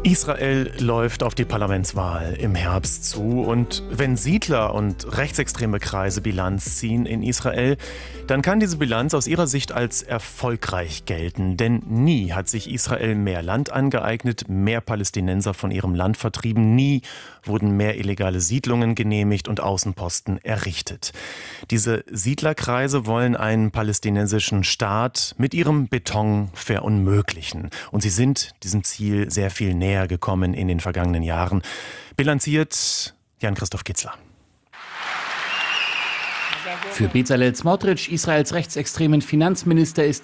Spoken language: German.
Israel läuft auf die Parlamentswahl im Herbst zu und wenn Siedler und rechtsextreme Kreise Bilanz ziehen in Israel, dann kann diese Bilanz aus ihrer Sicht als erfolgreich gelten. Denn nie hat sich Israel mehr Land angeeignet, mehr Palästinenser von ihrem Land vertrieben, nie wurden mehr illegale Siedlungen genehmigt und Außenposten errichtet. Diese Siedlerkreise wollen einen palästinensischen Staat mit ihrem Beton verunmöglichen. Und sie sind diesem Ziel sehr viel näher gekommen in den vergangenen Jahren. Bilanziert Jan-Christoph Kitzler. Für Bezalel Smotrich, Israels rechtsextremen Finanzminister, ist